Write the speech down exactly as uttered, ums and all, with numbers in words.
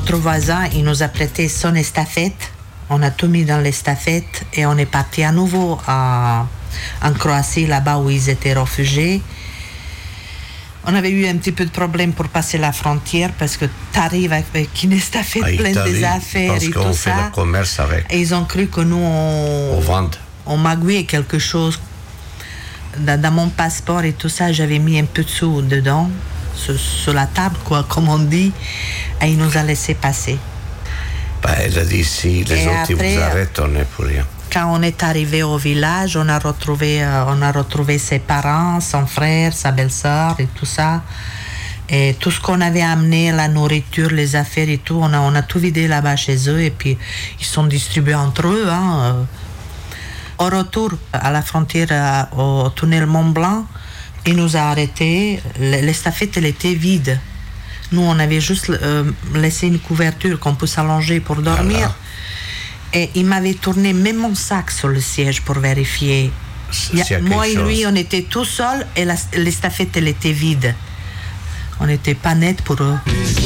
notre voisin, il nous a prêté son estafette. On a tout mis dans l'estafette et on est parti à nouveau à, en Croatie, là-bas où ils étaient réfugiés. On avait eu un petit peu de problème pour passer la frontière parce que tu arrives avec une estafette pleine des affaires parce et qu'on tout fait ça. le commerce avec. Et ils ont cru que nous, on, on vend. On magouillait quelque chose. Dans, dans mon passeport et tout ça, j'avais mis un peu de sous dedans, sur, sur la table, quoi, comme on dit, et il nous a laissé passer. Ben, elle a dit si les et autres après, vous arrêtent, on n'est pour rien. Quand on est arrivé au village, on a retrouvé, euh, on a retrouvé ses parents, son frère, sa belle-sœur et tout ça. Et tout ce qu'on avait amené, la nourriture, les affaires et tout, on a, on a tout vidé là-bas chez eux et puis ils sont distribués entre eux. Hein. Au retour à la frontière, à, au tunnel Mont-Blanc, il nous a arrêtés. L'estafette, elle était vide. Nous, on avait juste euh, laissé une couverture qu'on peut s'allonger pour dormir. Voilà. Et il m'avait tourné même mon sac sur le siège pour vérifier. A, moi et lui, on était tout seuls et la, l'estafette, elle était vide. On n'était pas net pour eux.